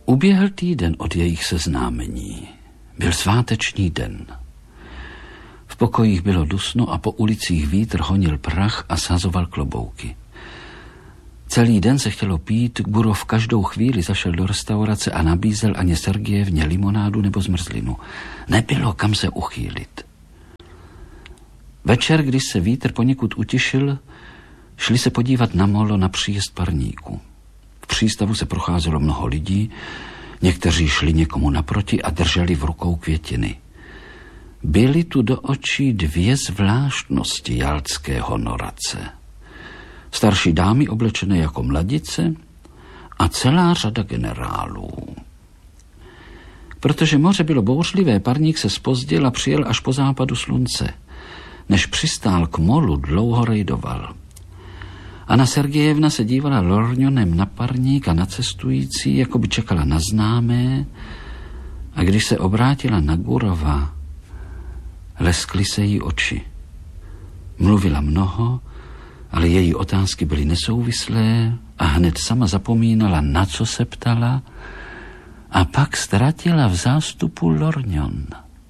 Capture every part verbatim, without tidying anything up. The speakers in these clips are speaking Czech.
Uběhl týden od jejich seznámení. Byl sváteční den. V pokojích bylo dusno a po ulicích vítr honil prach a sazoval klobouky. Celý den se chtělo pít, Gurov každou chvíli zašel do restaurace a nabízel Aně Sergejevně limonádu nebo zmrzlinu. Nebylo kam se uchýlit. Večer, když se vítr poněkud utišil, šli se podívat na molo na příjezd parníku. V přístavu se procházelo mnoho lidí, někteří šli někomu naproti a drželi v rukou květiny. Byly tu do očí dvě zvláštnosti jaltské honorace. Starší dámy oblečené jako mladice a celá řada generálů. Protože moře bylo bouřlivé, parník se zpozdil a přijel až po západu slunce. Než přistál k molu, dlouho rejdoval. Anna Sergejevna se dívala lorňonem na parník a na cestující, jako by čekala na známé, a když se obrátila na Gurova, leskly se jí oči. Mluvila mnoho, ale její otázky byly nesouvislé a hned sama zapomínala, na co se ptala, a pak ztratila v zástupu lorňon.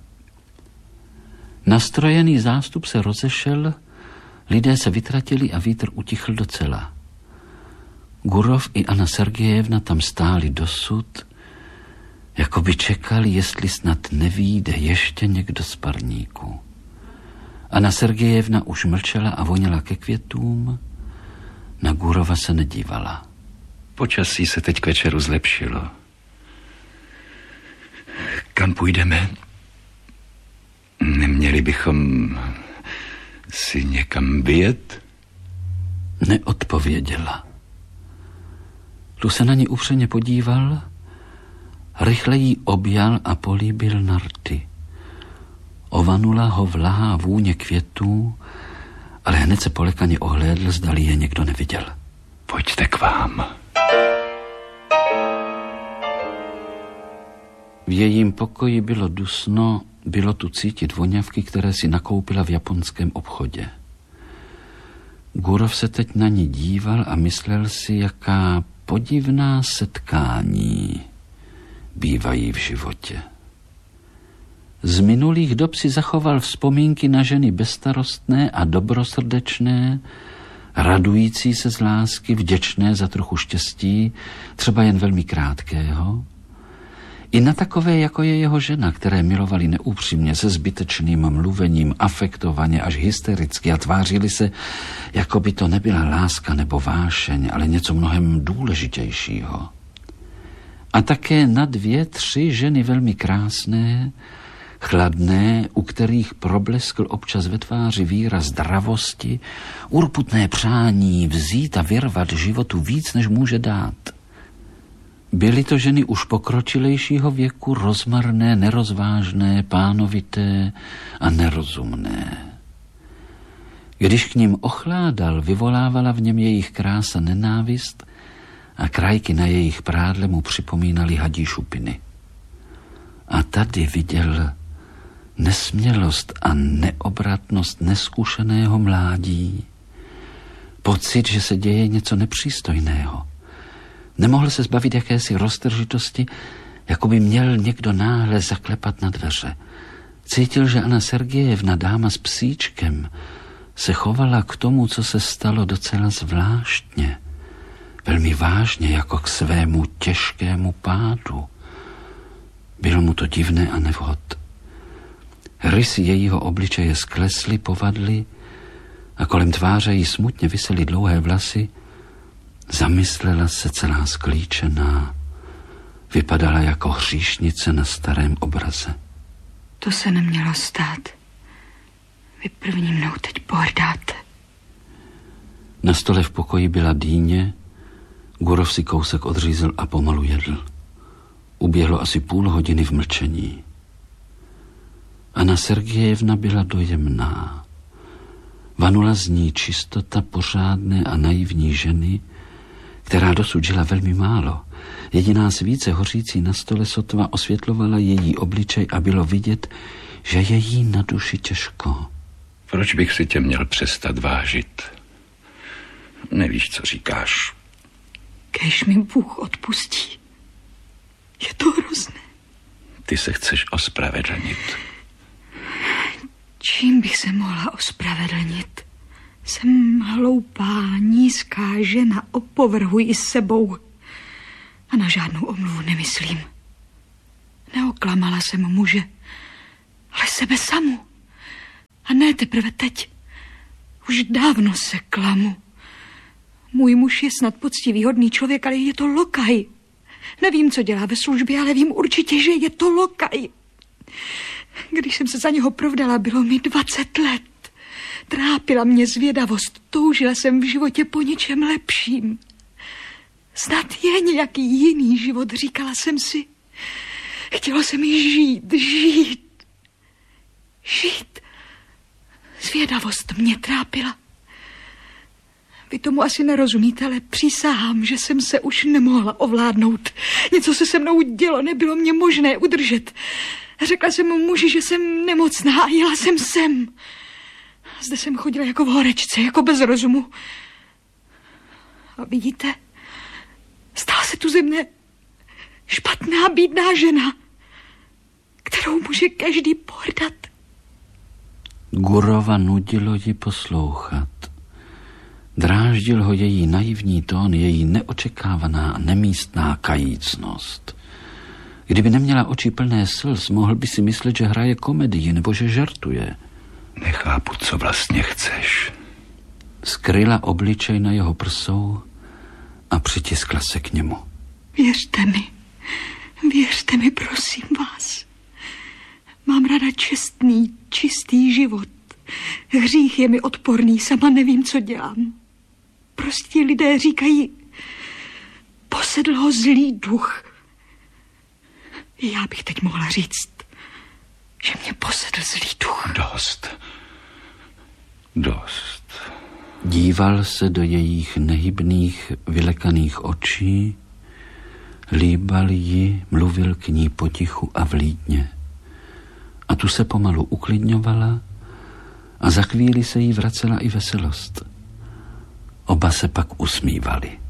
Nastrojený zástup se rozešel, lidé se vytratili a vítr utichl docela. Gurov i Anna Sergejevna tam stáli dosud, jako by čekali, jestli snad nevyjde ještě někdo z parníku. Anna Sergejevna už mlčela a voněla ke květům, na Gurova se nedívala. Počasí se teď k večeru zlepšilo. Kam půjdeme? Neměli bychom si někam vyjet? Neodpověděla. Tu se na ní upřeně podíval, rychle jí objal a políbil na rty. Ovanula ho vlahá vůně květů, ale hned se polekaně ohlédl, zdali je někdo neviděl. Pojďte k vám. V jejím pokoji bylo dusno, bylo tu cítit voňavky, které si nakoupila v japonském obchodě. Gurov se teď na ní díval a myslel si, jaká podivná setkání bývají v životě. Z minulých dob si zachoval vzpomínky na ženy bezstarostné a dobrosrdečné, radující se z lásky, vděčné za trochu štěstí, třeba jen velmi krátkého, i na takové, jako je jeho žena, které milovali neupřímně, se zbytečným mluvením, afektovaně až hystericky a tvářili se, jako by to nebyla láska nebo vášeň, ale něco mnohem důležitějšího. A také na dvě, tři ženy velmi krásné, chladné, u kterých probleskl občas ve tváři výraz zdravosti, urputné přání vzít a vyrvat životu víc, než může dát. Byly to ženy už pokročilejšího věku, rozmarné, nerozvážné, pánovité a nerozumné. Když k ním ochládal, vyvolávala v něm jejich krása nenávist a krajky na jejich prádle mu připomínaly hadí šupiny. A tady viděl nesmělost a neobratnost neskušeného mládí, pocit, že se děje něco nepřístojného. Nemohl se zbavit jakési roztržitosti, jako by měl někdo náhle zaklepat na dveře. Cítil, že Anna Sergejevna, dáma s psíčkem, se chovala k tomu, co se stalo, docela zvláštně, velmi vážně, jako k svému těžkému pádu. Bylo mu to divné a nevhod. Rysy jejího obličeje sklesly, povadly a kolem tváře jí smutně visely dlouhé vlasy. Zamyslela se celá sklíčená. Vypadala jako hříšnice na starém obraze. To se nemělo stát. Vy první mnou teď pohrdáte. Na stole v pokoji byla dýně, Gurov si kousek odřízl a pomalu jedl. Uběhlo asi půl hodiny v mlčení. Anna Sergejevna byla dojemná. Vanula z ní čistota pořádné a naivní ženy, která dosud žila velmi málo. Jediná svíce hořící na stole sotva osvětlovala její obličej a bylo vidět, že je jí na duši těžko. Proč bych si tě měl přestat vážit? Nevíš, co říkáš. Kéž mi Bůh odpustí. Je to hrozné. Ty se chceš ospravedlnit. Čím bych se mohla ospravedlnit? Jsem hloupá, nízká žena, opovrhuji sebou. A na žádnou omluvu nemyslím. Neoklamala jsem muže, ale sebe samu. A ne teprve teď. Už dávno se klamu. Můj muž je snad poctivý, hodný člověk, ale je to lokaj. Nevím, co dělá ve službě, ale vím určitě, že je to lokaj. Když jsem se za něho provdala, bylo mi dvacet let. Trápila mě zvědavost, toužila jsem v životě po něčem lepším. Snad je nějaký jiný život, říkala jsem si. Chtělo se mi žít, žít. Žít. Zvědavost mě trápila. Vy tomu asi nerozumíte, ale přísahám, že jsem se už nemohla ovládnout. Něco se se mnou dělo, nebylo mě možné udržet. Řekla jsem mu muži, že jsem nemocná a jela jsem sem. Zde jsem chodila jako v horečce, jako bez rozumu. A vidíte, stala se tu ze mne špatná, bídná žena, kterou může každý pohrdat. Gurova nudilo ji poslouchat. Dráždil ho její naivní tón, její neočekávaná a nemístná kajícnost. Kdyby neměla oči plné slz, mohl by si myslet, že hraje komedii nebo že žartuje. Nechápu, co vlastně chceš. Skryla obličej na jeho prsou a přitiskla se k němu. Věřte mi, věřte mi, prosím vás. Mám ráda čestný, čistý život. Hřích je mi odporný, sama nevím, co dělám. Prostě lidé říkají, posedl ho zlý duch. Já bych teď mohla říct, že mě posedl zlý duch. Dost. Dost. Díval se do jejich nehybných, vylekaných očí, líbal ji, mluvil k ní potichu a vlídně. A tu se pomalu uklidňovala a za chvíli se jí vracela i veselost. Oba se pak usmívali.